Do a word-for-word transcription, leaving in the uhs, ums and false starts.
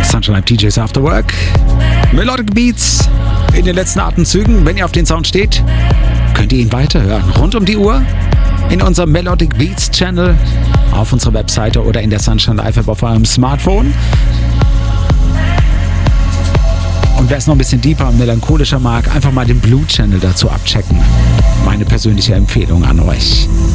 Sunshine Live D Js After Work. Melodic Beats in den letzten Atemzügen. Wenn ihr auf den Sound steht, könnt ihr ihn weiterhören. Rund um die Uhr in unserem Melodic Beats Channel auf unserer Webseite oder in der Sunshine Live App auf eurem Smartphone. Und wer es noch ein bisschen deeper und melancholischer mag, einfach mal den Blue Channel dazu abchecken. Meine persönliche Empfehlung an euch.